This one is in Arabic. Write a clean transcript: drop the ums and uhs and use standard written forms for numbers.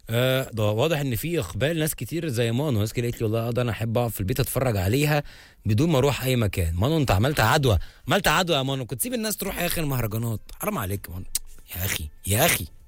ده واضح ان في اقبال، ناس كتير زي مانو، ناس كتير قالت لي والله ده انا احب اقعد في البيت اتفرج عليها بدون ما اروح اي مكان. مانو انت عملت عدوى، عملت عدوى يا مانو، كنت تسيب الناس تروح يا اخي المهرجانات، حرام عليك يا مانو. يا اخي يا اخي